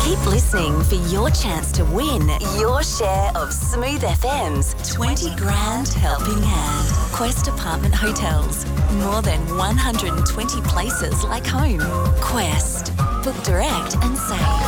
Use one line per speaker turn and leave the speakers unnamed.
Keep listening for your chance to win your share of Smooth FM's 20 grand helping hand. Quest Apartment Hotels. More than 120 places like home. Quest. Book direct and save.